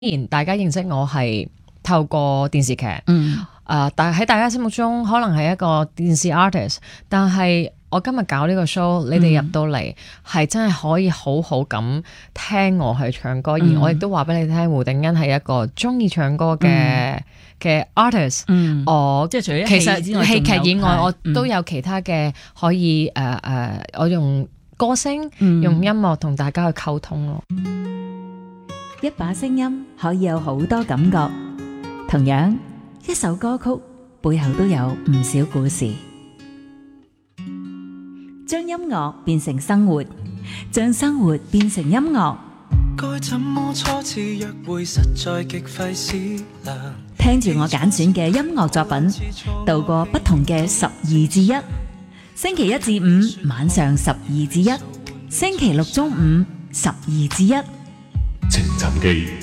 然大家認識我係透過電視劇，但係喺大家心目中可能係一個電視 artist，但係我今日搞呢個 show，你哋入到嚟係真係可以好好咁聽我去唱歌，而我亦都話俾你聽，胡定欣係一個鍾意唱歌嘅 artist。我即係除咗其實戲劇以外，我都有有其他嘅可以我用歌聲、用音樂同大家去溝通咯。 一把聲音可以有好多感覺，同樣一首歌曲背後都有唔少故事。將音樂變成生活，將生活變成音樂。 該怎麼初次約會實在極費思量。 聽住我揀選嘅音樂作品，度過不同嘅12/1。星期一至五晚上12/1，星期六中午12/1。 情尋記